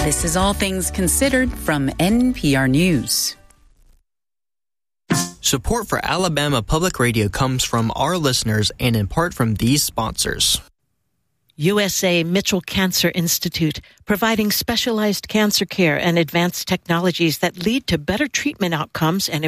This is All Things Considered from NPR News. Support for Alabama Public Radio comes from our listeners and in part from these sponsors. USA Mitchell Cancer Institute, providing specialized cancer care and advanced technologies that lead to better treatment outcomes and